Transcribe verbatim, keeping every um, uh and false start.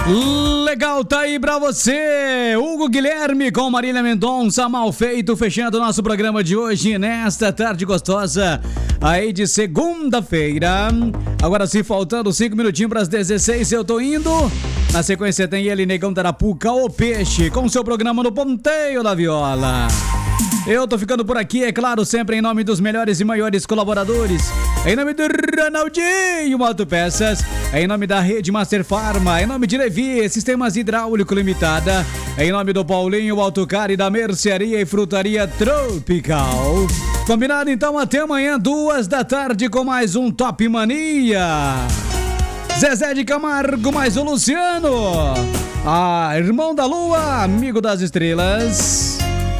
Legal, tá aí pra você, Hugo Guilherme com Marília Mendonça, Mal Feito, fechando o nosso programa de hoje, nesta tarde gostosa, aí de segunda-feira. Agora sim, faltando cinco minutinhos pras dezesseis, eu tô indo. Na sequência tem ele, Negão da Arapuca, o Peixe, com seu programa no Ponteio da Viola. Eu tô ficando por aqui, é claro, sempre em nome dos melhores e maiores colaboradores. Em nome do Ronaldinho Autopeças, em nome da Rede Master Farma, em nome de Levi Sistemas Hidráulico Limitada, em nome do Paulinho Autocar e da Mercearia e Frutaria Tropical. Combinado então, até amanhã, duas da tarde, com mais um Top Mania. Zezé de Camargo, mais o Luciano. Ah, irmão da Lua, amigo das estrelas.